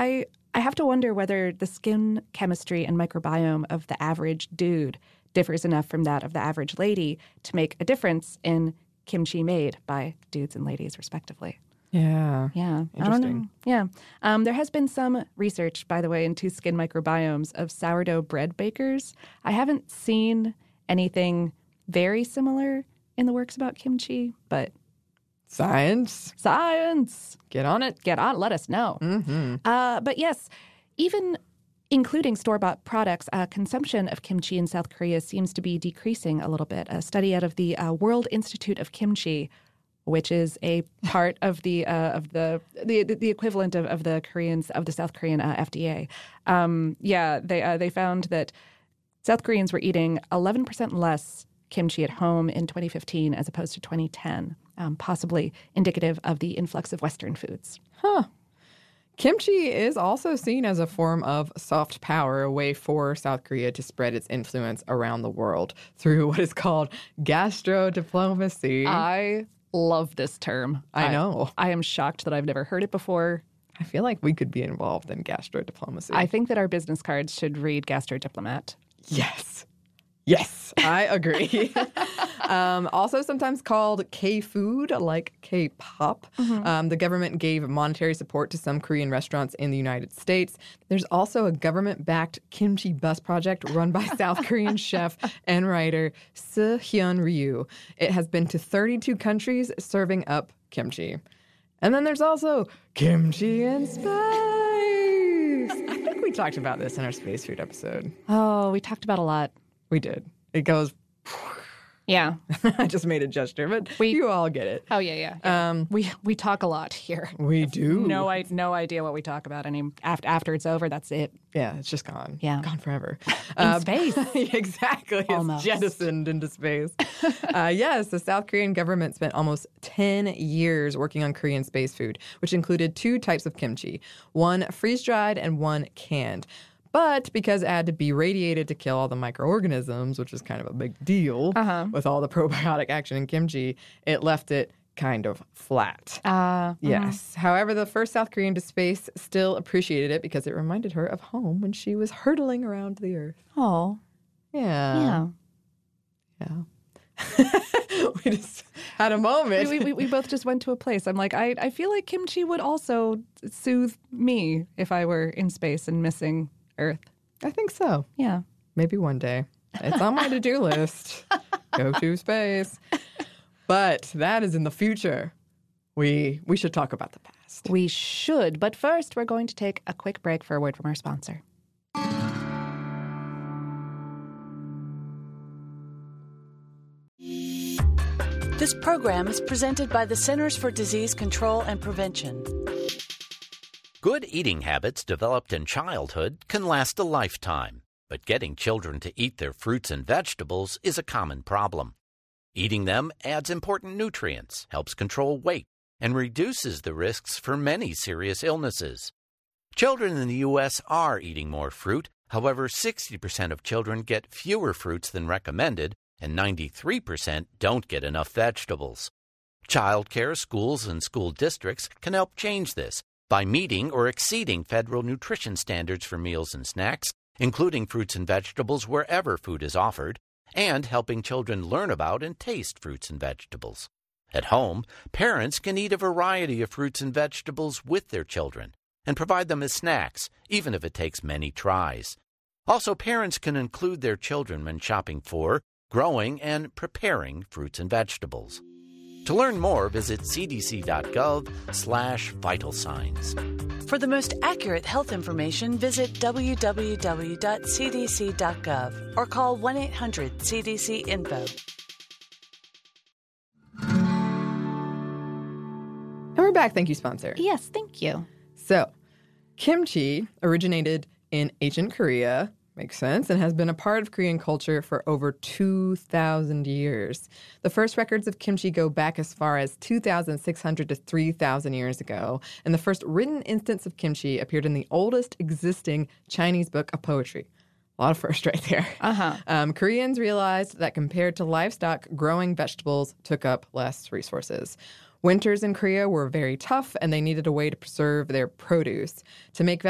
I have to wonder whether the skin chemistry and microbiome of the average dude differs enough from that of the average lady to make a difference in kimchi made by dudes and ladies, respectively. Yeah. Yeah. Interesting. I don't know. Yeah. There has been some research, by the way, into skin microbiomes of sourdough bread bakers. I haven't seen anything very similar in the works about kimchi, but Science. Get on it. Get on. Let us know. Mm-hmm. But yes, even including store-bought products, consumption of kimchi in South Korea seems to be decreasing a little bit. A study out of the World Institute of Kimchi, which is a part of the equivalent of the South Korean FDA. They found that South Koreans were eating 11% less kimchi at home in 2015 as opposed to 2010, possibly indicative of the influx of Western foods. Huh. Kimchi is also seen as a form of soft power, a way for South Korea to spread its influence around the world through what is called gastro-diplomacy. I love this term. I know. I am shocked that I've never heard it before. I feel like we could be involved in gastro-diplomacy. I think that our business cards should read gastro-diplomat. Yes, I agree. Also sometimes called K-food, like K-pop. Mm-hmm. The government gave monetary support to some Korean restaurants in the United States. There's also a government-backed kimchi bus project run by South Korean chef and writer Seo-hyun Ryu. It has been to 32 countries serving up kimchi. And then there's also kimchi in space. I think we talked about this in our space food episode. Oh, we talked about a lot. We did. It goes... Yeah. I just made a gesture, but you all get it. Oh, yeah. We talk a lot here. We do. No idea what we talk about. After it's over, that's it. Yeah, it's just gone. Yeah. Gone forever. In space. Exactly. Almost. It's jettisoned into space. Yes, the South Korean government spent almost 10 years working on Korean space food, which included 2 types of kimchi, one freeze-dried and one canned. But because it had to be radiated to kill all the microorganisms, which is kind of a big deal with all the probiotic action in kimchi, it left it kind of flat. Yes. However, the first South Korean to space still appreciated it because it reminded her of home when she was hurtling around the Earth. Oh. Yeah. We just had a moment. We both just went to a place. I'm like, I feel like kimchi would also soothe me if I were in space and missing Earth. I think so. Yeah. Maybe one day. It's on my to-do list. Go to space. But that is in the future. We should talk about the past. We should. But first, we're going to take a quick break for a word from our sponsor. This program is presented by the Centers for Disease Control and Prevention. Good eating habits developed in childhood can last a lifetime, but getting children to eat their fruits and vegetables is a common problem. Eating them adds important nutrients, helps control weight, and reduces the risks for many serious illnesses. Children in the U.S. are eating more fruit. However, 60% of children get fewer fruits than recommended, and 93% don't get enough vegetables. Child care, schools, and school districts can help change this by meeting or exceeding federal nutrition standards for meals and snacks, including fruits and vegetables wherever food is offered, and helping children learn about and taste fruits and vegetables. At home, parents can eat a variety of fruits and vegetables with their children and provide them as snacks, even if it takes many tries. Also, parents can include their children when shopping for, growing, and preparing fruits and vegetables. To learn more, visit cdc.gov/vital signs. For the most accurate health information, visit www.cdc.gov or call 1-800-CDC-INFO. And we're back. Thank you, sponsor. Yes, thank you. So, kimchi originated in ancient Korea. Makes sense, and has been a part of Korean culture for over 2,000 years. The first records of kimchi go back as far as 2,600 to 3,000 years ago, and the first written instance of kimchi appeared in the oldest existing Chinese book of poetry. A lot of firsts right there. Koreans realized that compared to livestock, growing vegetables took up less resources. Winters in Korea were very tough, and they needed a way to preserve their produce. To make